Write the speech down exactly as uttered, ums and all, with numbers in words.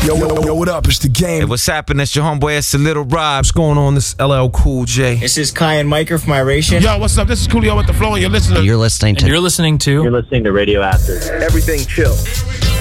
Yo, yo, yo, what up? It's the game. Hey, what's happening? It's your homeboy, it's a Little Rob. What's going on? This is L L Cool J. This is Kai and Micah from Iration. Yo, what's up? This is Coolio with the Flow, and you're listening. You're listening to. You're listening to. You're listening to Radio After. Everything chill.